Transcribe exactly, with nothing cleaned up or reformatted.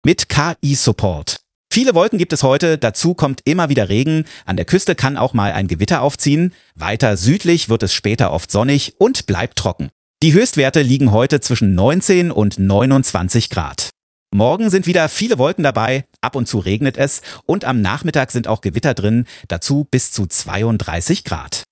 mit K I-Support. Viele Wolken gibt es heute, dazu kommt immer wieder Regen, an der Küste kann auch mal ein Gewitter aufziehen, weiter südlich wird es später oft sonnig und bleibt trocken. Die Höchstwerte liegen heute zwischen neunzehn und neunundzwanzig Grad. Morgen sind wieder viele Wolken dabei, ab und zu regnet es und am Nachmittag sind auch Gewitter drin, dazu bis zu zweiunddreißig Grad.